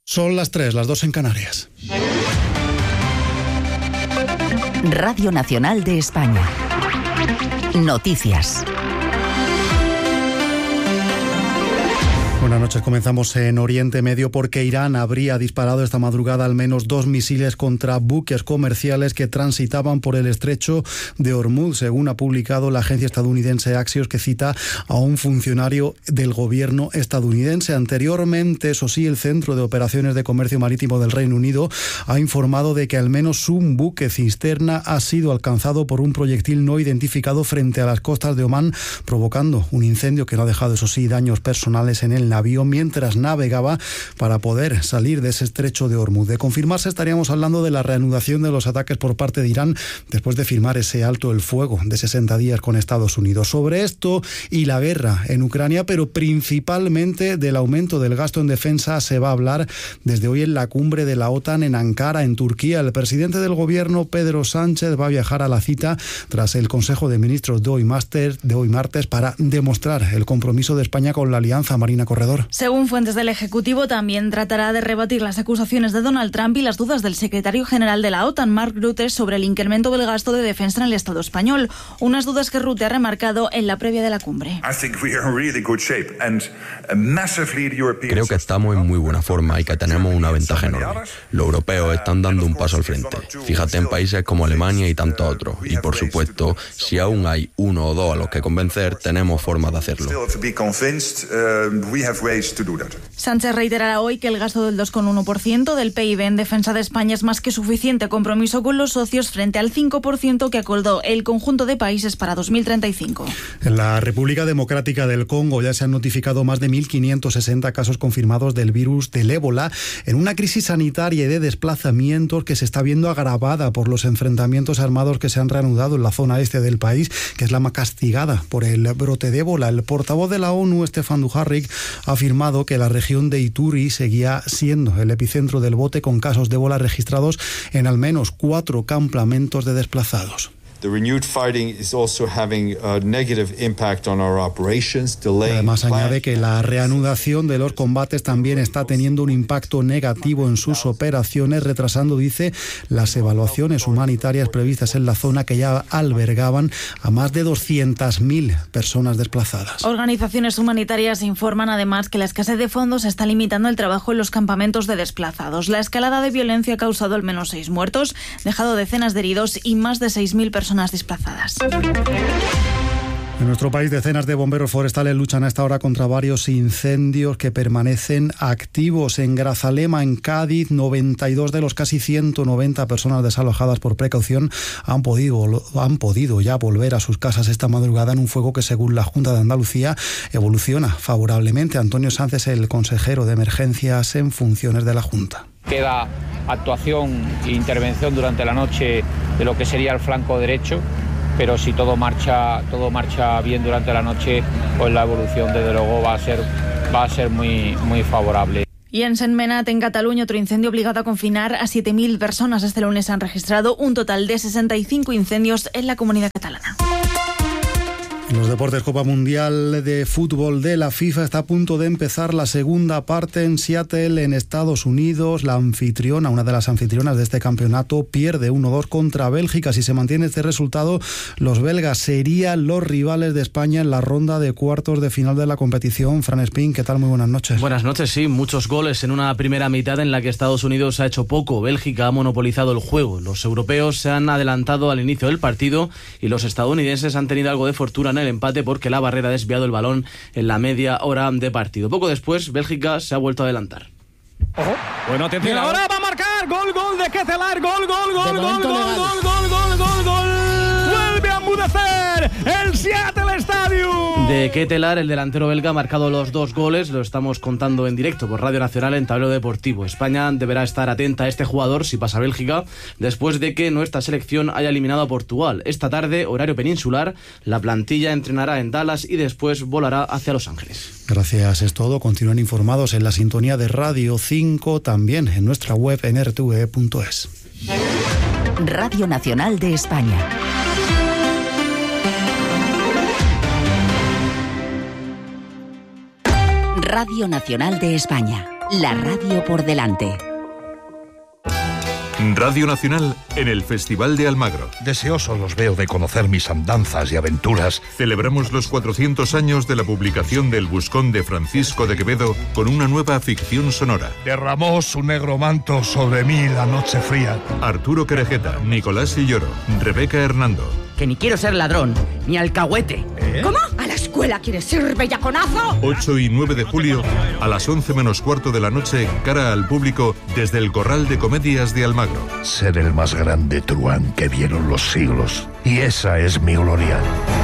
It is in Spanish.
Son las 3, las 2 en Canarias. Radio Nacional de España. Noticias. Buenas noches, comenzamos en Oriente Medio porque Irán habría disparado esta madrugada al menos 2 misiles contra buques comerciales que transitaban por el estrecho de Hormuz, según ha publicado la agencia estadounidense Axios, que cita a un funcionario del gobierno estadounidense. Anteriormente, eso sí, el Centro de Operaciones de Comercio Marítimo del Reino Unido ha informado de que al menos un buque cisterna ha sido alcanzado por un proyectil no identificado frente a las costas de Omán, provocando un incendio que no ha dejado, eso sí, daños personales en el navío mientras navegaba para poder salir de ese estrecho de Hormuz. De confirmarse, estaríamos hablando de la reanudación de los ataques por parte de Irán después de firmar ese alto el fuego de 60 días con Estados Unidos. Sobre esto y la guerra en Ucrania, pero principalmente del aumento del gasto en defensa, se va a hablar desde hoy en la cumbre de la OTAN en Ankara, en Turquía. El presidente del gobierno, Pedro Sánchez, va a viajar a la cita tras el Consejo de Ministros de hoy martes para demostrar el compromiso de España con la Alianza Marina Corredor. Según fuentes del Ejecutivo, también tratará de rebatir las acusaciones de Donald Trump y las dudas del secretario general de la OTAN, Mark Rutte, sobre el incremento del gasto de defensa en el Estado español. Unas dudas que Rutte ha remarcado en la previa de la cumbre. Creo que estamos en muy buena forma y que tenemos una ventaja enorme. Los europeos están dando un paso al frente. Fíjate en países como Alemania y tantos otros. Y por supuesto, si aún hay uno o dos a los que convencer, tenemos formas de hacerlo. Sánchez reiterará hoy que el gasto del 2,1% del PIB en defensa de España es más que suficiente compromiso con los socios frente al 5% que acordó el conjunto de países para 2035. En la República Democrática del Congo ya se han notificado más de 1.560 casos confirmados del virus del ébola, en una crisis sanitaria y de desplazamientos que se está viendo agravada por los enfrentamientos armados que se han reanudado en la zona este del país, que es la más castigada por el brote de ébola. El portavoz de la ONU, Stefan Dujarric, ha afirmado que la región de Ituri seguía siendo el epicentro del brote, con casos de ébola registrados en al menos 4 campamentos de desplazados. Además, añade que la reanudación de los combates también está teniendo un impacto negativo en sus operaciones, retrasando, dice, las evaluaciones humanitarias previstas en la zona, que ya albergaban a más de 200.000 personas desplazadas. Organizaciones humanitarias informan además que la escasez de fondos está limitando el trabajo en los campamentos de desplazados. La escalada de violencia ha causado al menos 6 muertos, dejado decenas de heridos y más de 6.000 personas desplazadas. En nuestro país, decenas de bomberos forestales luchan a esta hora contra varios incendios que permanecen activos. En Grazalema, en Cádiz, 92 de los casi 190 personas desalojadas por precaución han podido ya volver a sus casas esta madrugada en un fuego que, según la Junta de Andalucía, evoluciona favorablemente. Antonio Sánchez, el consejero de Emergencias en funciones de la Junta. Queda actuación e intervención durante la noche de lo que sería el flanco derecho, pero si todo marcha bien durante la noche, pues la evolución desde luego va a ser muy favorable. Y en Sentmenat, en Cataluña, otro incendio obligado a confinar a 7.000 personas. Este lunes han registrado un total de 65 incendios en la comunidad catalana. En los deportes, Copa Mundial de Fútbol de la FIFA, está a punto de empezar la segunda parte en Seattle, en Estados Unidos. La anfitriona, una de las anfitrionas de este campeonato, pierde 1-2 contra Bélgica. Si se mantiene este resultado, los belgas serían los rivales de España en la ronda de cuartos de final de la competición. Fran Espín, ¿qué tal? Muy buenas noches. Buenas noches, sí. Muchos goles en una primera mitad en la que Estados Unidos ha hecho poco. Bélgica ha monopolizado el juego. Los europeos se han adelantado al inicio del partido y los estadounidenses han tenido algo de fortuna en el empate, porque la barrera ha desviado el balón en la media hora de partido. Poco después, Bélgica se ha vuelto a adelantar. Ojo. Bueno, atención. Y ahora va a marcar. Gol de Ketelaere. Gol. Vuelve a enmudecer el Seattle Stadium. De Ketelaere, el delantero belga, ha marcado los 2 goles. Lo estamos contando en directo por Radio Nacional en Tablero Deportivo. España deberá estar atenta a este jugador si pasa Bélgica, después de que nuestra selección haya eliminado a Portugal. Esta tarde, horario peninsular, la plantilla entrenará en Dallas y después volará hacia Los Ángeles. Gracias, es todo. Continúen informados en la sintonía de Radio 5, también en nuestra web en rtve.es. Radio Nacional de España. Radio Nacional de España. La radio por delante. Radio Nacional en el Festival de Almagro. Deseosos los veo de conocer mis andanzas y aventuras. Celebramos los 400 años de la publicación del Buscón de Francisco de Quevedo con una nueva ficción sonora. Derramó su negro manto sobre mí la noche fría. Arturo Querejeta, Nicolás Silloro, Rebeca Hernando. Que ni quiero ser ladrón, ni alcahuete. ¿Cómo? ¿A la escuela quieres ir, bellaconazo? 8 y 9 de julio, a las 11 menos cuarto de la noche, cara al público, desde el Corral de Comedias de Almagro. Ser el más grande truán que vieron los siglos. Y esa es mi gloria.